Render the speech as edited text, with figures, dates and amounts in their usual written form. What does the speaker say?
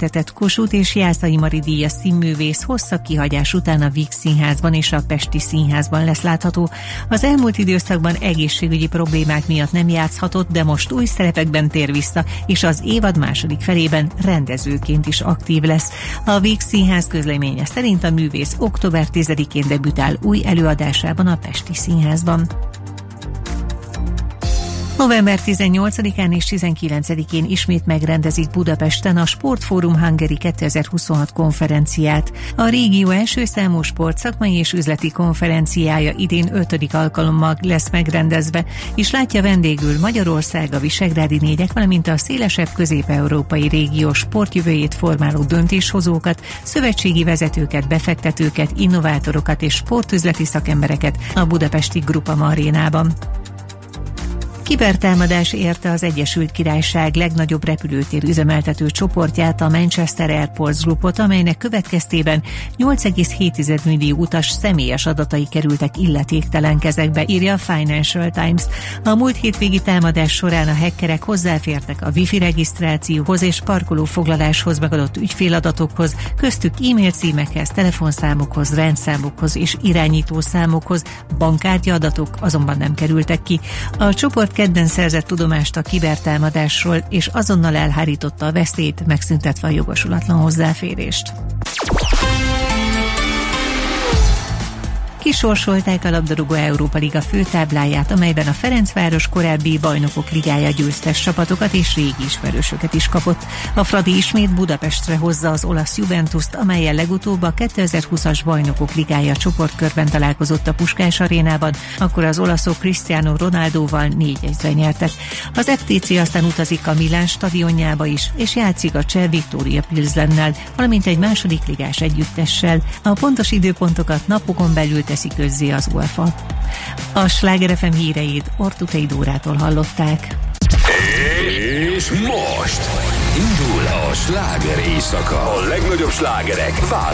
kitüntetett Kossuth és Jászai Mari díjas színművész hosszabb kihagyás után a Víg Színházban és a Pesti Színházban lesz látható. Az elmúlt időszakban egészségügyi problémák miatt nem játszhatott, de most új szerepekben tér vissza, és az évad második felében rendezőként is aktív lesz. A Víg Színház közleménye szerint a művész október 10-én debütál új előadásában a Pesti Színházban. November 18-án és 19-én ismét megrendezik Budapesten a Sportforum Hungary 2026 konferenciát. A régió első számú sportszakmai és üzleti konferenciája idén 5. alkalommal lesz megrendezve, és látja vendégül Magyarország, a visegrádi négyek, valamint a szélesebb közép-európai régió sportjövőjét formáló döntéshozókat, szövetségi vezetőket, befektetőket, innovátorokat és sportüzleti szakembereket a budapesti Grupama arénában. Kibertámadás érte az Egyesült Királyság legnagyobb repülőtér üzemeltető csoportját, a Manchester Airports Groupot, amelynek következtében 8,7 millió utas személyes adatai kerültek illetéktelen kezekbe, írja a Financial Times. A múlt hétvégi támadás során a hackerek hozzáfértek a wifi regisztrációhoz és parkolófoglaláshoz megadott ügyféladatokhoz, köztük e-mail címekhez, telefonszámokhoz, rendszámokhoz és irányítószámokhoz, bankkártya adatok azonban nem kerültek ki. A csoport kedden szerzett tudomást a kibertámadásról, és azonnal elhárította a veszélyt, megszüntetve a jogosulatlan hozzáférést. Kisorsolták a labdarúgó Európa Liga főtábláját, amelyben a Ferencváros korábbi Bajnokok Ligája győztes csapatokat és régi ismerősöket is kapott. A Fradi ismét Budapestre hozza az olasz Juventust, amellyel legutóbb a 2020-as Bajnokok Ligája csoportkörben találkozott a Puskás arénában, akkor az olaszok Cristiano Ronaldóval 4-1-re nyertek. Az FTC aztán utazik a Milán stadionjába is, és játszik a cseh Viktória Pilsennel, valamint egy második ligás együttessel. A pontos időpontokat napokon belül teszi közzé az UEFA. A Sláger FM híreit Ortutei Dórától hallották. És most indul a sláger éjszaka. A legnagyobb slágerek